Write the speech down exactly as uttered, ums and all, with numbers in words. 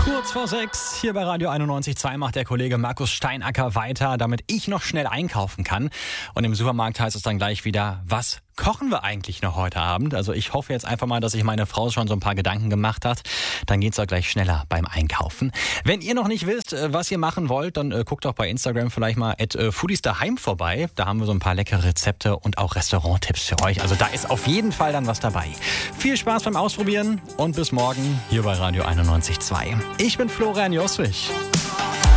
Kurz vor sechs, hier bei Radio einundneunzig Komma zwei macht der Kollege Markus Steinacker weiter, damit ich noch schnell einkaufen kann. Und im Supermarkt heißt es dann gleich wieder, was kochen wir eigentlich noch heute Abend? Also ich hoffe jetzt einfach mal, dass sich meine Frau schon so ein paar Gedanken gemacht hat. Dann geht's auch gleich schneller beim Einkaufen. Wenn ihr noch nicht wisst, was ihr machen wollt, dann äh, guckt doch bei Instagram vielleicht mal at äh, Foodies daheim vorbei. Da haben wir so ein paar leckere Rezepte und auch Restauranttipps für euch. Also da ist auf jeden Fall dann was dabei. Viel Spaß beim Ausprobieren und bis morgen hier bei Radio einundneunzig Komma zwei. Ich bin Florian Joswig.